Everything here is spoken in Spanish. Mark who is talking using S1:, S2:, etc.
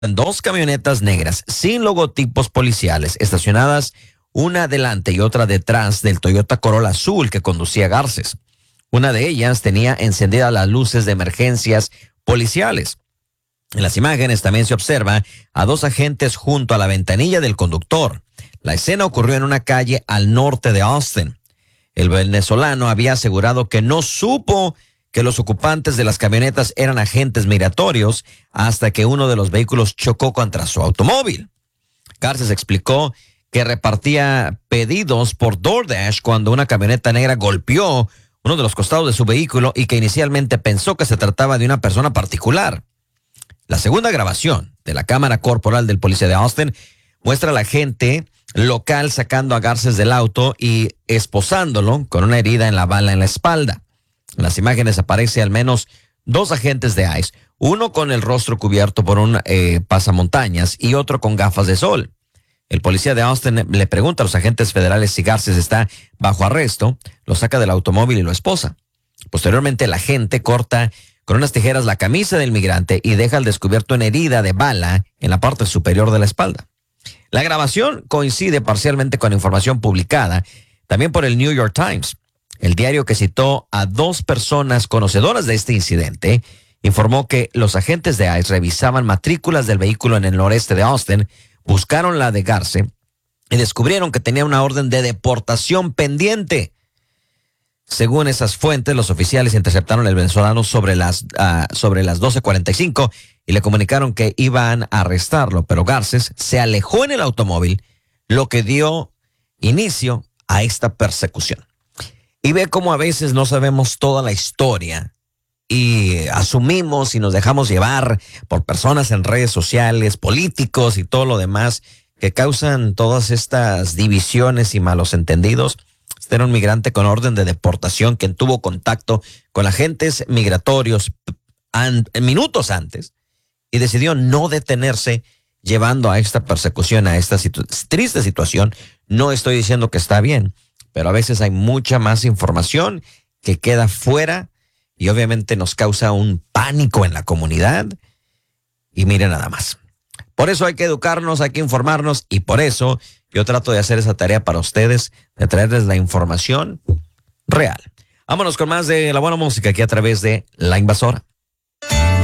S1: dos camionetas negras sin logotipos policiales estacionadas una delante y otra detrás del Toyota Corolla azul que conducía Garces. Una de ellas tenía encendidas las luces de emergencias policiales. En las imágenes también se observa a dos agentes junto a la ventanilla del conductor. La escena ocurrió en una calle al norte de Austin. El venezolano había asegurado que no supo que los ocupantes de las camionetas eran agentes migratorios hasta que uno de los vehículos chocó contra su automóvil. Garces explicó que repartía pedidos por DoorDash cuando una camioneta negra golpeó uno de los costados de su vehículo y que inicialmente pensó que se trataba de una persona particular. La segunda grabación de la cámara corporal del policía de Austin muestra a la gente local sacando a Garces del auto y esposándolo con una herida en la bala en la espalda. En las imágenes aparece al menos dos agentes de ICE, uno con el rostro cubierto por un pasamontañas y otro con gafas de sol. El policía de Austin le pregunta a los agentes federales si Garces está bajo arresto, lo saca del automóvil y lo esposa. Posteriormente, el agente corta con unas tijeras la camisa del migrante y deja al descubierto una herida de bala en la parte superior de la espalda. La grabación coincide parcialmente con información publicada también por el New York Times. El diario, que citó a dos personas conocedoras de este incidente, informó que los agentes de ICE revisaban matrículas del vehículo en el noreste de Austin, buscaron la de Garce y descubrieron que tenía una orden de deportación pendiente. Según esas fuentes, los oficiales interceptaron al venezolano sobre las 12:45 y le comunicaron que iban a arrestarlo, pero Garces se alejó en el automóvil, lo que dio inicio a esta persecución. Y ve cómo a veces no sabemos toda la historia y asumimos y nos dejamos llevar por personas en redes sociales, políticos y todo lo demás que causan todas estas divisiones y malos entendidos. Este era un migrante con orden de deportación quien tuvo contacto con agentes migratorios minutos antes y decidió no detenerse, llevando a esta persecución, a esta triste situación. No estoy diciendo que está bien, pero a veces hay mucha más información que queda fuera y obviamente nos causa un pánico en la comunidad. Y miren nada más. Por eso hay que educarnos, hay que informarnos y por eso yo trato de hacer esa tarea para ustedes, de traerles la información real. Vámonos con más de la buena música aquí a través de La Invasora.